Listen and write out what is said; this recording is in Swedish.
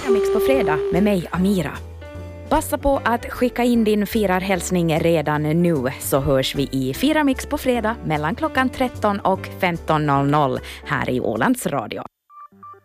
Mix på fredag med mig, Amira. Passa på att skicka in din firarhälsning redan nu, så hörs vi i Fira Mix på fredag mellan klockan 13 och 15.00 här i Ålands Radio.